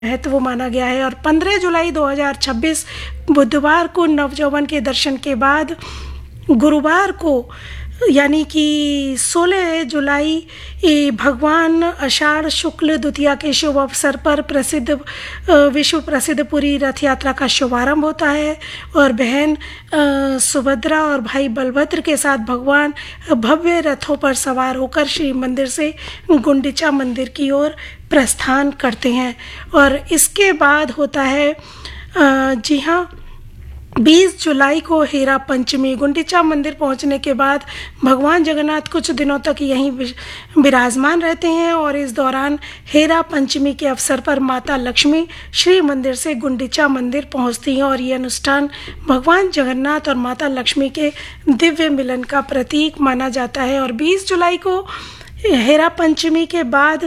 महत्व माना गया है। और 15 जुलाई 2026 बुधवार को नवयौवन के दर्शन के बाद गुरुवार को यानी कि 16 जुलाई भगवान आषाढ़ शुक्ल द्वितीया के शुभ अवसर पर विश्व प्रसिद्ध पुरी रथ यात्रा का शुभारंभ होता है और बहन सुभद्रा और भाई बलभद्र के साथ भगवान भव्य रथों पर सवार होकर श्री मंदिर से गुंडिचा मंदिर की ओर प्रस्थान करते हैं। और इसके बाद होता है जी हाँ 20 जुलाई को हेरा पंचमी। गुंडिचा मंदिर पहुंचने के बाद भगवान जगन्नाथ कुछ दिनों तक यहीं विराजमान रहते हैं और इस दौरान हेरा पंचमी के अवसर पर माता लक्ष्मी श्री मंदिर से गुंडिचा मंदिर पहुंचती हैं और ये अनुष्ठान भगवान जगन्नाथ और माता लक्ष्मी के दिव्य मिलन का प्रतीक माना जाता है। और 20 जुलाई को हेरा पंचमी के बाद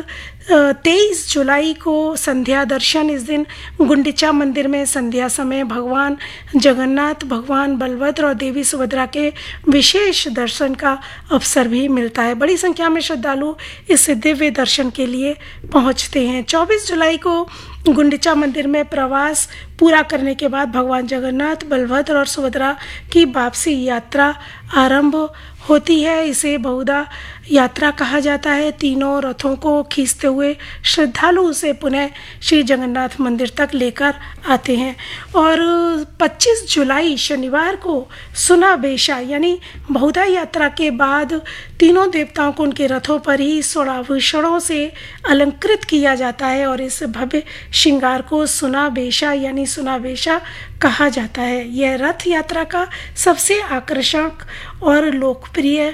23 जुलाई को संध्या दर्शन। इस दिन गुंडिचा मंदिर में संध्या समय भगवान जगन्नाथ, भगवान बलभद्र और देवी सुभद्रा के विशेष दर्शन का अवसर भी मिलता है। बड़ी संख्या में श्रद्धालु इस दिव्य दर्शन के लिए पहुंचते हैं। 24 जुलाई को गुंडिचा मंदिर में प्रवास पूरा करने के बाद भगवान जगन्नाथ, बलभद्र और सुभद्रा की वापसी यात्रा आरंभ होती है। इसे बहुधा यात्रा कहा जाता है। तीनों रथों को खींचते हुए श्रद्धालु उसे पुनः श्री जगन्नाथ मंदिर तक लेकर आते हैं। और 25 जुलाई शनिवार को सुनाबेशा यानी बहुधा यात्रा के बाद तीनों देवताओं को उनके रथों पर ही स्वर्णाभूषणों से अलंकृत किया जाता है और इस भव्य श्रृंगार को सुनाबेशा यानी सुनाबेशा कहा जाता है। यह रथ यात्रा का सबसे आकर्षक और लोकप्रिय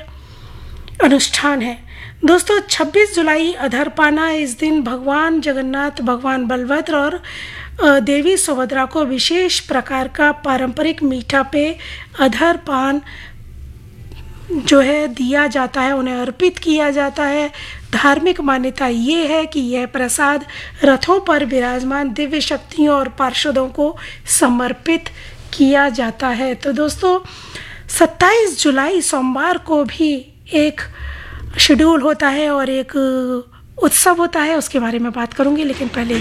अनुष्ठान है। दोस्तों 26 जुलाई अधरपाना। इस दिन भगवान जगन्नाथ, भगवान बलभद्र और देवी सुभद्रा को विशेष प्रकार का पारंपरिक मीठा पेय अधरपान जो है दिया जाता है, उन्हें अर्पित किया जाता है। धार्मिक मान्यता ये है कि यह प्रसाद रथों पर विराजमान दिव्य शक्तियों और पार्षदों को समर्पित किया जाता है। तो दोस्तों 27 जुलाई सोमवार को भी एक शेड्यूल होता है और एक उत्सव होता है, उसके बारे में बात करूंगी, लेकिन पहले